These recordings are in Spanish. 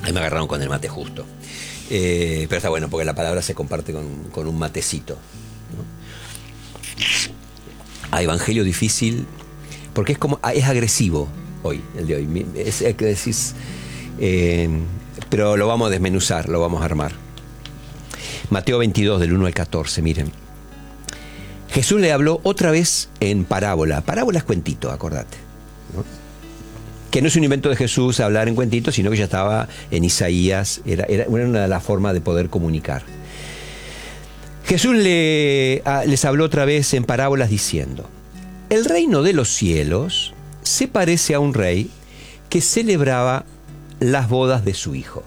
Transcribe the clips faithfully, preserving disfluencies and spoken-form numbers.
Ahí me agarraron con el mate justo. Eh, pero está bueno porque la palabra se comparte con, con un matecito, ¿no? A evangelio difícil, porque es como es agresivo hoy, el de hoy. Es, es que decís, eh, pero lo vamos a desmenuzar, lo vamos a armar. Mateo veintidós, del uno al catorce, miren. Jesús le habló otra vez en parábola. Parábola es cuentito, acordate, ¿no? Que no es un invento de Jesús hablar en cuentitos, sino que ya estaba en Isaías, era, era una de las formas de poder comunicar. Jesús le, a, les habló otra vez en parábolas diciendo: el reino de los cielos se parece a un rey que celebraba las bodas de su hijo.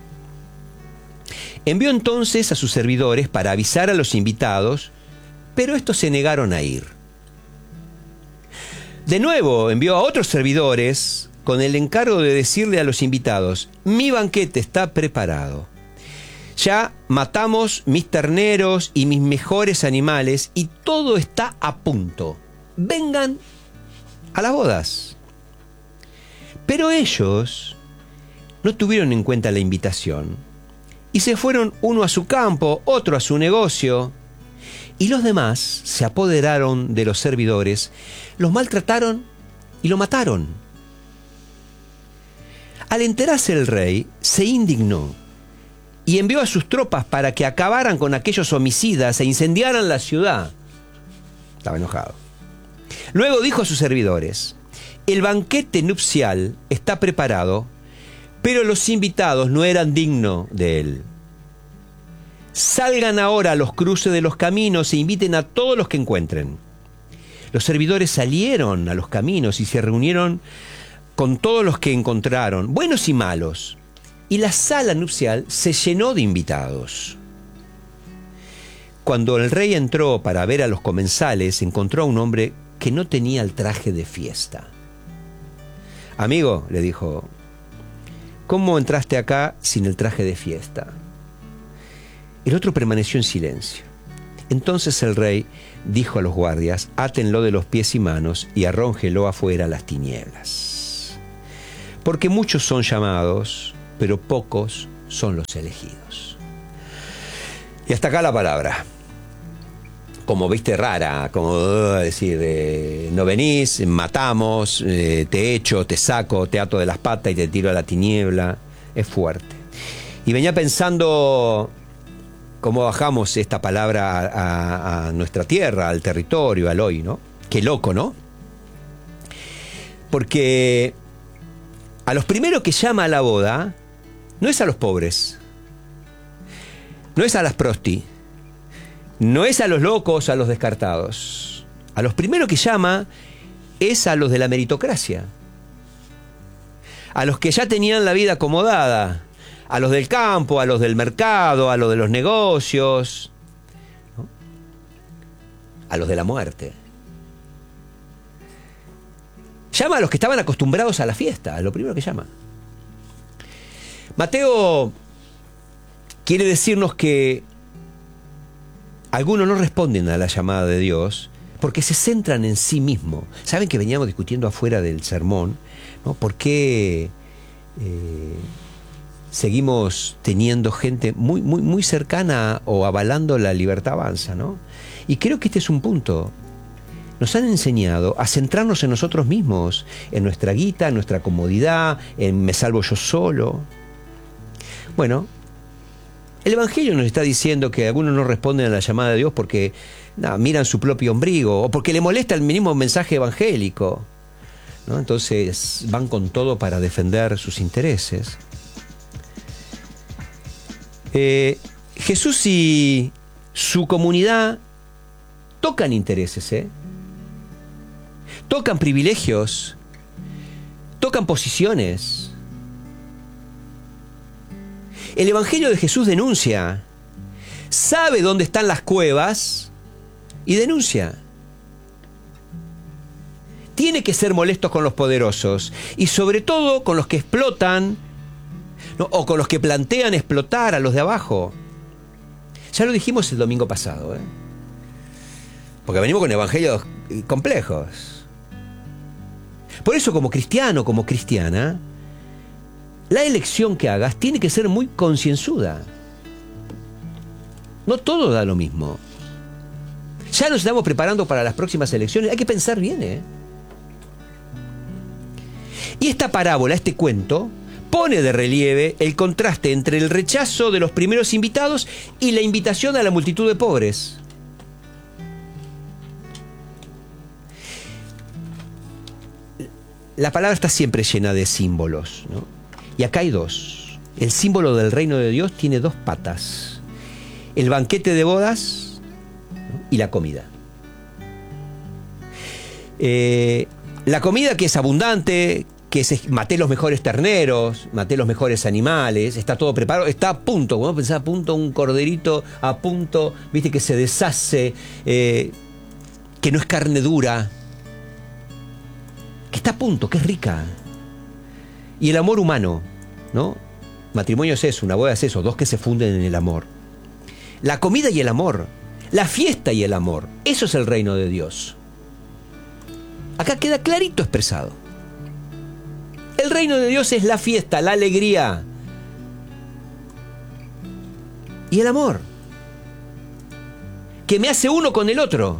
Envió entonces a sus servidores para avisar a los invitados, pero estos se negaron a ir. De nuevo envió a otros servidores con el encargo de decirle a los invitados: mi banquete está preparado. Ya matamos mis terneros y mis mejores animales y todo está a punto. Vengan a las bodas. Pero ellos no tuvieron en cuenta la invitación y se fueron uno a su campo, otro a su negocio. Y los demás se apoderaron de los servidores, los maltrataron y lo mataron. Al enterarse el rey, se indignó y envió a sus tropas para que acabaran con aquellos homicidas e incendiaran la ciudad. Estaba enojado. Luego dijo a sus servidores: el banquete nupcial está preparado, pero los invitados no eran dignos de él. Salgan ahora a los cruces de los caminos e inviten a todos los que encuentren. Los servidores salieron a los caminos y se reunieron con todos los que encontraron, buenos y malos, y la sala nupcial se llenó de invitados. Cuando el rey entró para ver a los comensales, encontró a un hombre que no tenía el traje de fiesta. Amigo, le dijo, ¿cómo entraste acá sin el traje de fiesta? El otro permaneció en silencio. Entonces el rey dijo a los guardias: átenlo de los pies y manos y arrójenlo afuera a las tinieblas. Porque muchos son llamados, pero pocos son los elegidos. Y hasta acá la palabra. Como viste, rara, como uh, decir, eh, no venís, matamos, eh, te echo, te saco, te ato de las patas y te tiro a la tiniebla. Es fuerte. Y venía pensando cómo bajamos esta palabra a, a, a nuestra tierra, al territorio, al hoy, ¿no? Qué loco, ¿no? Porque a los primeros que llama a la boda no es a los pobres, no es a las prosti, no es a los locos, a los descartados. A los primeros que llama es a los de la meritocracia, a los que ya tenían la vida acomodada, a los del campo, a los del mercado, a los de los negocios, ¿no? A los de la muerte. Llama a los que estaban acostumbrados a la fiesta, a lo primero que llama. Mateo quiere decirnos que algunos no responden a la llamada de Dios porque se centran en sí mismos. ¿Saben que veníamos discutiendo afuera del sermón, ¿no? ¿Por qué eh, seguimos teniendo gente muy, muy, muy cercana o avalando la libertad avanza, ¿no? Y creo que este es un punto. Nos han enseñado a centrarnos en nosotros mismos, en nuestra guita, en nuestra comodidad, en me salvo yo solo. Bueno, el Evangelio nos está diciendo que algunos no responden a la llamada de Dios porque no, miran su propio ombligo o porque le molesta el mínimo mensaje evangélico, ¿no? Entonces van con todo para defender sus intereses. Eh, Jesús y su comunidad tocan intereses, ¿eh? Tocan privilegios, tocan posiciones. El Evangelio de Jesús denuncia, sabe dónde están las cuevas y denuncia. Tiene que ser molesto con los poderosos y sobre todo con los que explotan, ¿no? O con los que plantean explotar a los de abajo. Ya lo dijimos el domingo pasado, ¿eh? Porque venimos con evangelios complejos. Por eso, como cristiano, como cristiana, la elección que hagas tiene que ser muy concienzuda. No todo da lo mismo. Ya nos estamos preparando para las próximas elecciones. Hay que pensar bien, ¿eh? Y esta parábola, este cuento, pone de relieve el contraste entre el rechazo de los primeros invitados y la invitación a la multitud de pobres. La palabra está siempre llena de símbolos, ¿no? Y acá hay dos. El símbolo del reino de Dios tiene dos patas: el banquete de bodas, ¿no?, y la comida. Eh, la comida, que es abundante, que es, maté los mejores terneros, maté los mejores animales, está todo preparado, está a punto. Cuando pensás a punto, un corderito a punto, viste, que se deshace, eh, que no es carne dura, que está a punto, que es rica. Y el amor humano, ¿no? Matrimonio es eso, una boda es eso, dos que se funden en el amor. La comida y el amor, la fiesta y el amor, eso es el reino de Dios. Acá queda clarito expresado. El reino de Dios es la fiesta, la alegría y el amor, que me hace uno con el otro.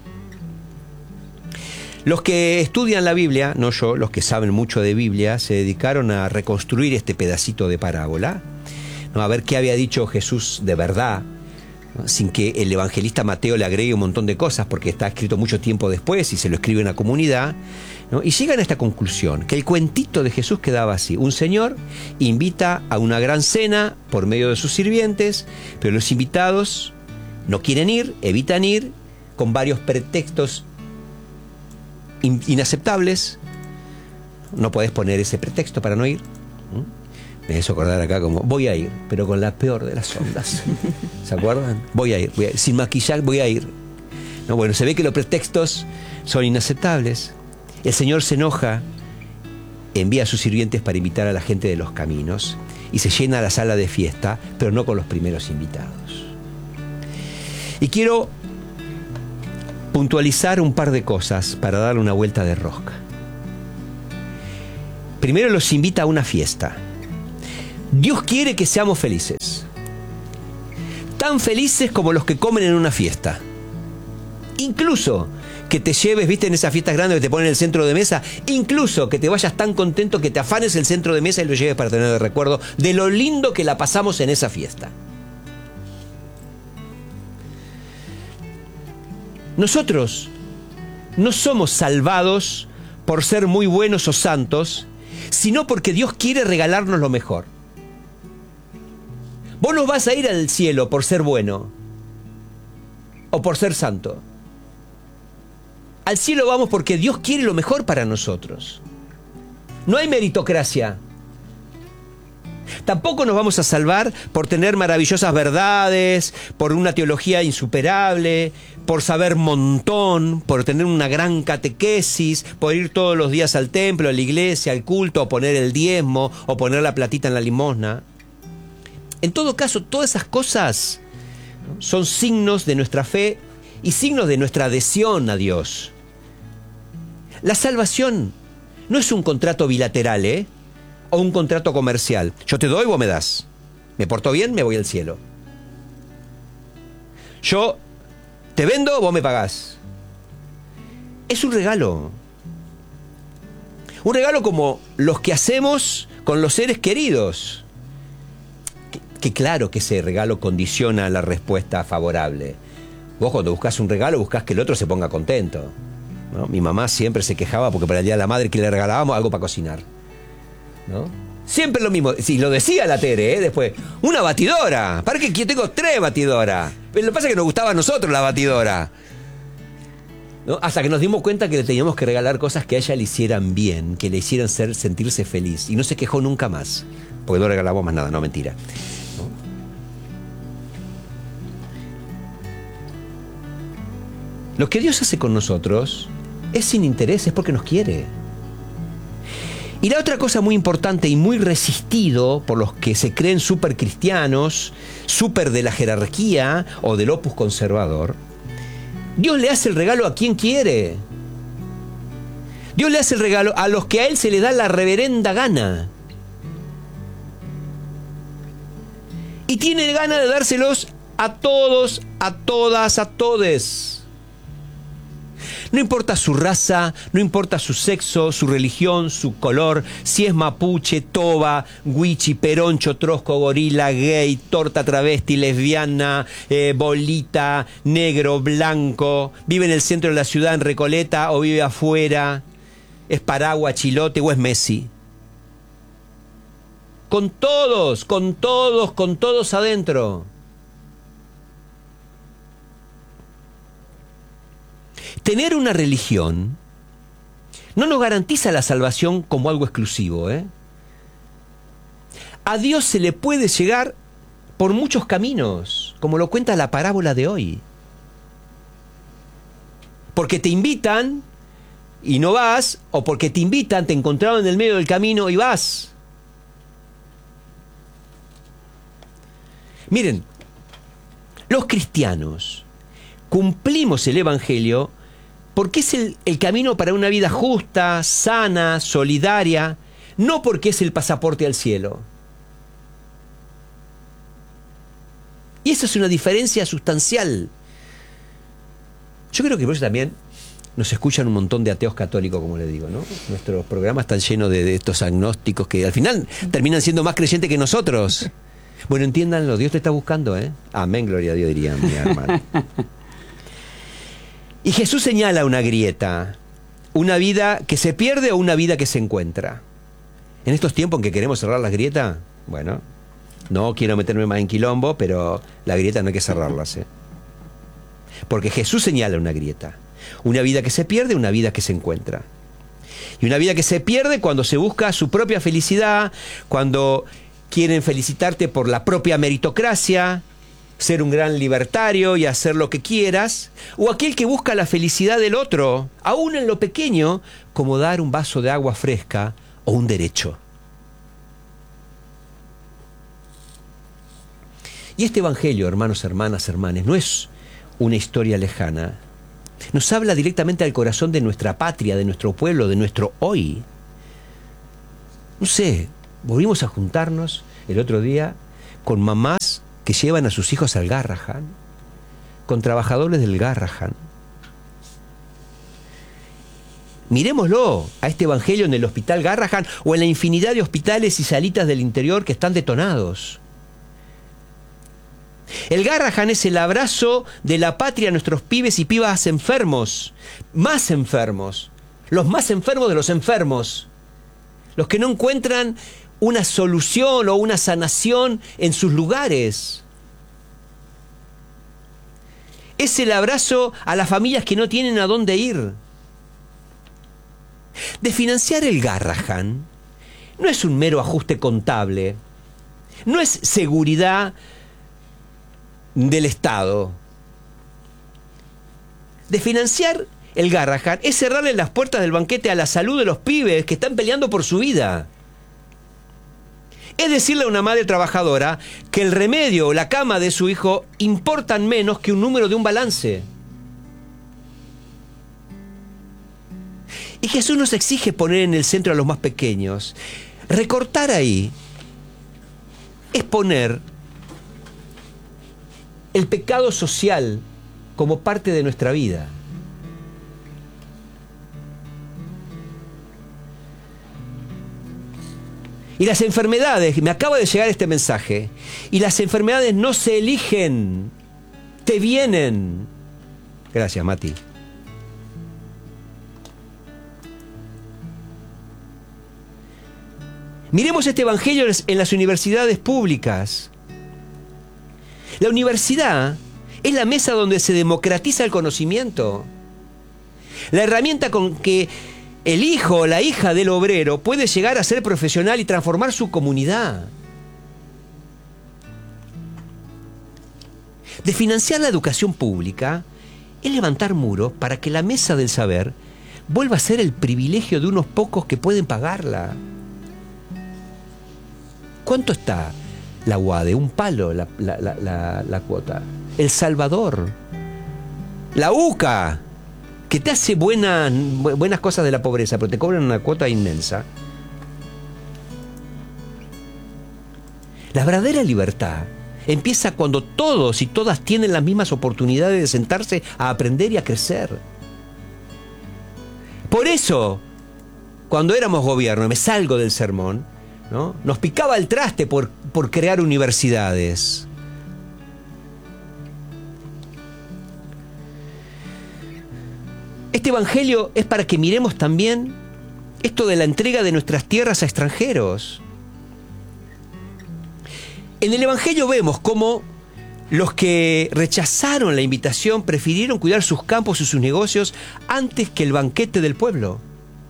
Los que estudian la Biblia, no yo, los que saben mucho de Biblia, se dedicaron a reconstruir este pedacito de parábola, ¿no?, a ver qué había dicho Jesús de verdad, ¿no?, sin que el evangelista Mateo le agregue un montón de cosas, porque está escrito mucho tiempo después y se lo escribe en la comunidad, ¿no? Y llegan a esta conclusión, que el cuentito de Jesús quedaba así: un señor invita a una gran cena por medio de sus sirvientes, pero los invitados no quieren ir, evitan ir, con varios pretextos in inaceptables. No podés poner ese pretexto para no ir. ¿Mm? Me hizo acordar acá como, voy a ir, pero con la peor de las ondas. ¿Se acuerdan? Voy a ir, voy a ir. Sin maquillar voy a ir. No, bueno, se ve que los pretextos son inaceptables. El Señor se enoja, envía a sus sirvientes para invitar a la gente de los caminos y se llena la sala de fiesta, pero no con los primeros invitados. Y quiero puntualizar un par de cosas para darle una vuelta de rosca. Primero, los invita a una fiesta. Dios quiere que seamos felices, tan felices como los que comen en una fiesta. Incluso que te lleves, viste, en esas fiestas grandes que te ponen el centro de mesa, incluso que te vayas tan contento que te afanes el centro de mesa y lo lleves para tener de recuerdo de lo lindo que la pasamos en esa fiesta. Nosotros no somos salvados por ser muy buenos o santos, sino porque Dios quiere regalarnos lo mejor. Vos no vas a ir al cielo por ser bueno o por ser santo. Al cielo vamos porque Dios quiere lo mejor para nosotros. No hay meritocracia. Tampoco nos vamos a salvar por tener maravillosas verdades, por una teología insuperable, por saber montón, por tener una gran catequesis, por ir todos los días al templo, a la iglesia, al culto, o poner el diezmo, o poner la platita en la limosna. En todo caso, todas esas cosas son signos de nuestra fe y signos de nuestra adhesión a Dios. La salvación no es un contrato bilateral, ¿eh? O un contrato comercial. Yo te doy, vos me das. Me porto bien, me voy al cielo. Yo te vendo, vos me pagás. Es un regalo. Un regalo como los que hacemos con los seres queridos. Que, que claro que ese regalo condiciona la respuesta favorable. Vos cuando buscás un regalo, buscás que el otro se ponga contento, ¿no? Mi mamá siempre se quejaba porque para el Día de la Madre que le regalábamos algo para cocinar, ¿no? Siempre lo mismo. Sí, lo decía la Tere, ¿eh? Después, una batidora. ¿Para qué? Yo tengo tres batidoras. Pero lo que pasa es que nos gustaba a nosotros la batidora, ¿no? Hasta que nos dimos cuenta que le teníamos que regalar cosas que a ella le hicieran bien, que le hicieran ser, sentirse feliz. Y no se quejó nunca más, porque no regalamos más nada, no, mentira, ¿no? Lo que Dios hace con nosotros es sin interés, es porque nos quiere. Y la otra cosa muy importante y muy resistido por los que se creen súper cristianos, súper de la jerarquía o del opus conservador, Dios le hace el regalo a quien quiere. Dios le hace el regalo a los que a Él se le da la reverenda gana. Y tiene ganas de dárselos a todos, a todas, a todes. No importa su raza, no importa su sexo, su religión, su color, si es mapuche, toba, huichi, peroncho, trosco, gorila, gay, torta, travesti, lesbiana, eh, bolita, negro, blanco, vive en el centro de la ciudad en Recoleta o vive afuera, es Paragua, Chilote o es Messi. Con todos, con todos, con todos adentro. Tener una religión no nos garantiza la salvación como algo exclusivo, ¿eh? A Dios se le puede llegar por muchos caminos, como lo cuenta la parábola de hoy. Porque te invitan y no vas, o porque te invitan, te encontraron en el medio del camino y vas. Miren, los cristianos cumplimos el Evangelio porque es el, el camino para una vida justa, sana, solidaria, no porque es el pasaporte al cielo. Y esa es una diferencia sustancial. Yo creo que por eso también nos escuchan un montón de ateos católicos, como les digo, ¿no? Nuestros programas están llenos de, de estos agnósticos que al final terminan siendo más creyentes que nosotros. Bueno, entiéndanlo, Dios te está buscando, ¿eh? Amén, gloria a Dios, diría mi hermano. Y Jesús señala una grieta, una vida que se pierde o una vida que se encuentra. En estos tiempos en que queremos cerrar las grietas, bueno, no quiero meterme más en quilombo, pero la grieta no hay que cerrarlas, ¿eh? Porque Jesús señala una grieta, una vida que se pierde, una vida que se encuentra. Y una vida que se pierde cuando se busca su propia felicidad, cuando quieren felicitarte por la propia meritocracia, ser un gran libertario y hacer lo que quieras, o aquel que busca la felicidad del otro, aún en lo pequeño, como dar un vaso de agua fresca o un derecho. Y este evangelio, hermanos, hermanas, hermanes, no es una historia lejana. Nos habla directamente al corazón de nuestra patria, de nuestro pueblo, de nuestro hoy. No sé, volvimos a juntarnos el otro día con mamás que llevan a sus hijos al Garrahan, con trabajadores del Garrahan. Miremoslo a este evangelio en el hospital Garrahan o en la infinidad de hospitales y salitas del interior que están detonados. El Garrahan es el abrazo de la patria a nuestros pibes y pibas enfermos, más enfermos, los más enfermos de los enfermos, los que no encuentran una solución o una sanación en sus lugares. Es el abrazo a las familias que no tienen a dónde ir. De financiar el Garrahan no es un mero ajuste contable, no es seguridad del Estado. De financiar el Garrahan es cerrarle las puertas del banquete a la salud de los pibes que están peleando por su vida. Es decirle a una madre trabajadora que el remedio o la cama de su hijo importan menos que un número de un balance. Y Jesús nos exige poner en el centro a los más pequeños. Recortar ahí es poner el pecado social como parte de nuestra vida. Y las enfermedades, me acaba de llegar este mensaje, y las enfermedades no se eligen, te vienen. Gracias, Mati. Miremos este evangelio en las universidades públicas. La universidad es la mesa donde se democratiza el conocimiento. La herramienta con que el hijo o la hija del obrero puede llegar a ser profesional y transformar su comunidad. De financiar la educación pública es levantar muros para que la mesa del saber vuelva a ser el privilegio de unos pocos que pueden pagarla. ¿Cuánto está la U A D E? Un palo la, la, la, la, la cuota. El Salvador. La U C A, que te hace buenas, buenas cosas de la pobreza, pero te cobran una cuota inmensa. La verdadera libertad empieza cuando todos y todas tienen las mismas oportunidades de sentarse a aprender y a crecer. Por eso, cuando éramos gobierno, me salgo del sermón, ¿no?, nos picaba el traste por, por crear universidades. Este evangelio es para que miremos también esto de la entrega de nuestras tierras a extranjeros. En el evangelio vemos cómo los que rechazaron la invitación prefirieron cuidar sus campos y sus negocios antes que el banquete del pueblo.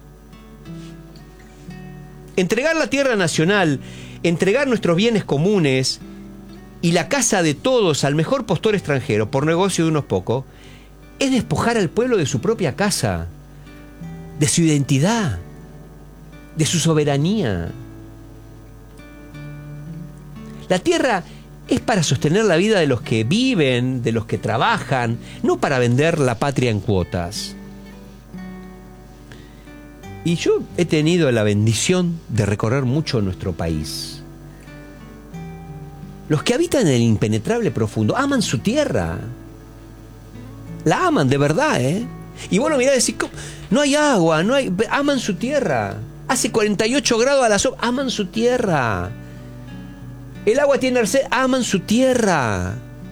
Entregar la tierra nacional, entregar nuestros bienes comunes y la casa de todos al mejor postor extranjero por negocio de unos pocos, es despojar al pueblo de su propia casa, de su identidad, de su soberanía. La tierra es para sostener la vida de los que viven, de los que trabajan, no para vender la patria en cuotas. Y yo he tenido la bendición de recorrer mucho nuestro país. Los que habitan en el impenetrable profundo aman su tierra. La aman de verdad, ¿eh? Y vos lo mirás y decís, ¿cómo? No hay agua, no hay... aman su tierra. Hace cuarenta y ocho grados a la sombra, aman su tierra. El agua tiene sed, aman su tierra.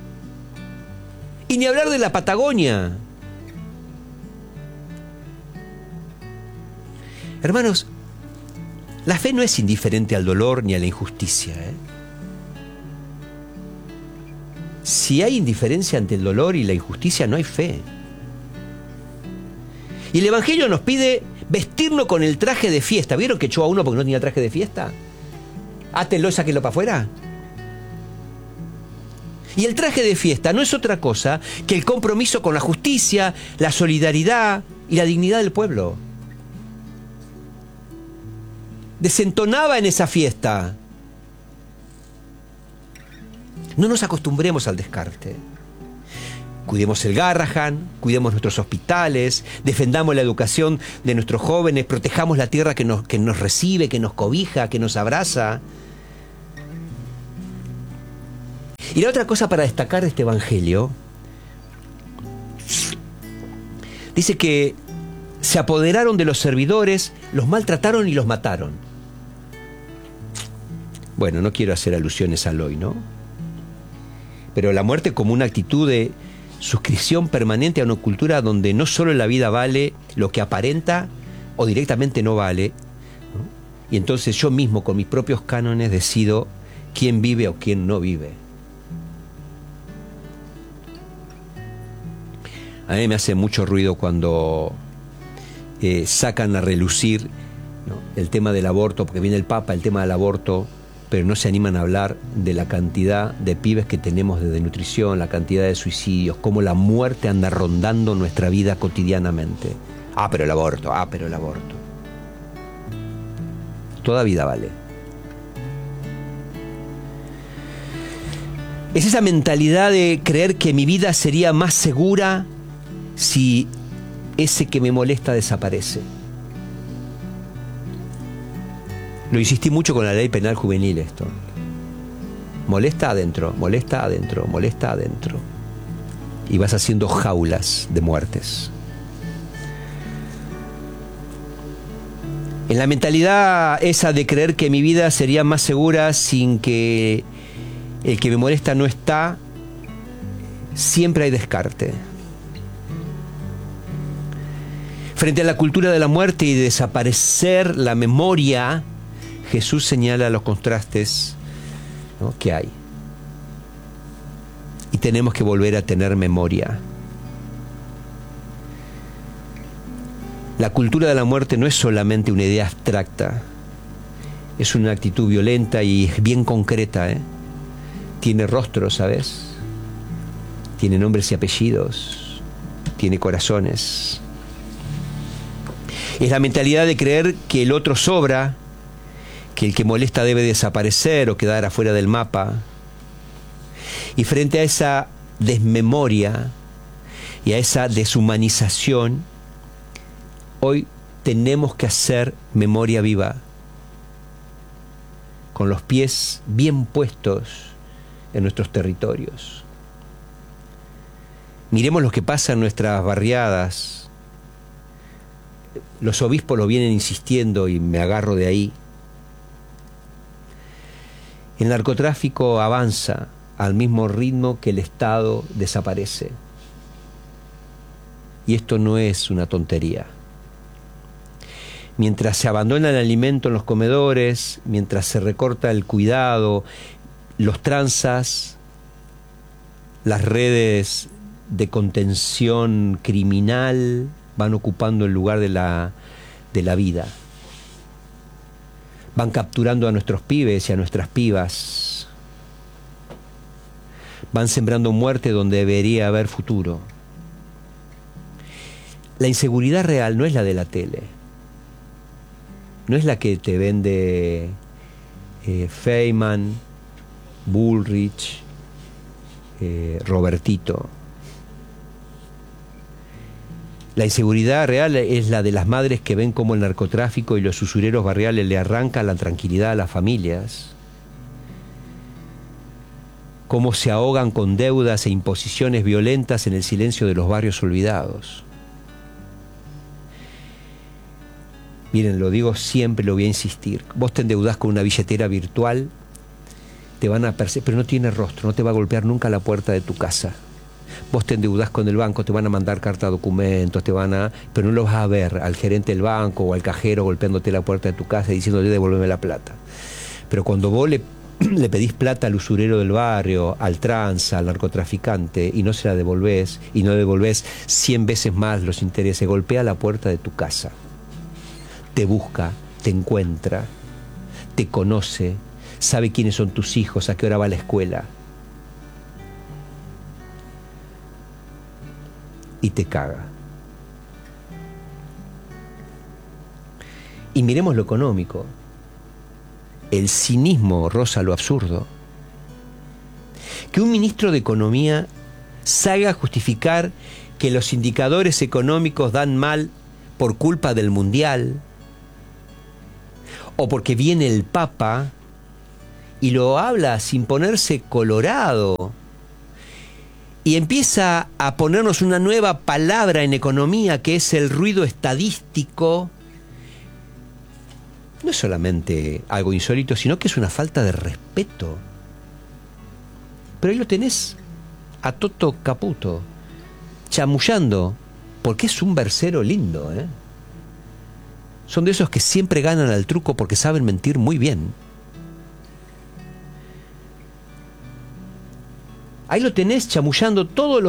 Y ni hablar de la Patagonia. Hermanos, la fe no es indiferente al dolor ni a la injusticia, ¿eh? Si hay indiferencia ante el dolor y la injusticia, no hay fe. Y el Evangelio nos pide vestirnos con el traje de fiesta. ¿Vieron que echó a uno porque no tenía traje de fiesta? Átenlo y sáquenlo para afuera. Y el traje de fiesta no es otra cosa que el compromiso con la justicia, la solidaridad y la dignidad del pueblo. Desentonaba en esa fiesta. No nos acostumbremos al descarte. Cuidemos el Garrahan, cuidemos nuestros hospitales, defendamos la educación de nuestros jóvenes, protejamos la tierra que nos, que nos recibe, que nos cobija, que nos abraza. Y la otra cosa para destacar de este evangelio, dice que se apoderaron de los servidores, los maltrataron y los mataron. Bueno, no quiero hacer alusiones al hoy, ¿no? Pero la muerte como una actitud de suscripción permanente a una cultura donde no solo la vida vale lo que aparenta o directamente no vale, ¿no? Y entonces yo mismo con mis propios cánones decido quién vive o quién no vive. A mí me hace mucho ruido cuando eh, sacan a relucir, ¿no?, el tema del aborto, porque viene el Papa, el tema del aborto, pero no se animan a hablar de la cantidad de pibes que tenemos de desnutrición, la cantidad de suicidios, cómo la muerte anda rondando nuestra vida cotidianamente. Ah, pero el aborto, ah, pero el aborto. Toda vida vale. Es esa mentalidad de creer que mi vida sería más segura si ese que me molesta desaparece. Lo insistí mucho con la ley penal juvenil esto. Molesta adentro, molesta adentro, molesta adentro. Y vas haciendo jaulas de muertes. En la mentalidad esa de creer que mi vida sería más segura sin que el que me molesta no está, siempre hay descarte. Frente a la cultura de la muerte y de desaparecer la memoria, Jesús señala los contrastes, ¿no?, que hay. Y tenemos que volver a tener memoria. La cultura de la muerte no es solamente una idea abstracta, es una actitud violenta y bien concreta, ¿eh? Tiene rostro, ¿sabes? Tiene nombres y apellidos, tiene corazones. Es la mentalidad de creer que el otro sobra, que el que molesta debe desaparecer o quedar afuera del mapa. Y frente a esa desmemoria y a esa deshumanización, hoy tenemos que hacer memoria viva, con los pies bien puestos en nuestros territorios. Miremos lo que pasa en nuestras barriadas. Los obispos lo vienen insistiendo y me agarro de ahí. El narcotráfico avanza al mismo ritmo que el Estado desaparece. Y esto no es una tontería. Mientras se abandona el alimento en los comedores, mientras se recorta el cuidado, los tranzas, las redes de contención criminal van ocupando el lugar de la, de la vida. Van capturando a nuestros pibes y a nuestras pibas. Van sembrando muerte donde debería haber futuro. La inseguridad real no es la de la tele. No es la que te vende eh, Feynman, Bullrich, eh, Robertito. La inseguridad real es la de las madres que ven cómo el narcotráfico y los usureros barriales le arrancan la tranquilidad a las familias, cómo se ahogan con deudas e imposiciones violentas en el silencio de los barrios olvidados. Miren, lo digo siempre, lo voy a insistir. Vos te endeudás con una billetera virtual, te van a perseguir, pero no tiene rostro, no te va a golpear nunca la puerta de tu casa. Vos te endeudás con el banco, te van a mandar carta de documentos, te van a, pero no lo vas a ver al gerente del banco o al cajero golpeándote la puerta de tu casa y diciéndole devuélveme la plata. Pero cuando vos le, le pedís plata al usurero del barrio, al tranza, al narcotraficante, y no se la devolvés, y no devolvés cien veces más los intereses, golpea la puerta de tu casa. Te busca, te encuentra, te conoce, sabe quiénes son tus hijos, a qué hora va a la escuela. Y te caga. Y miremos lo económico. El cinismo roza lo absurdo. Que un ministro de Economía salga a justificar que los indicadores económicos dan mal por culpa del Mundial, o porque viene el Papa, y lo habla sin ponerse colorado, y empieza a ponernos una nueva palabra en economía que es el ruido estadístico. No es solamente algo insólito, sino que es una falta de respeto. Pero ahí lo tenés a Toto Caputo, chamullando, porque es un versero lindo, ¿eh? Son de esos que siempre ganan al truco porque saben mentir muy bien. Ahí lo tenés chamullando todos los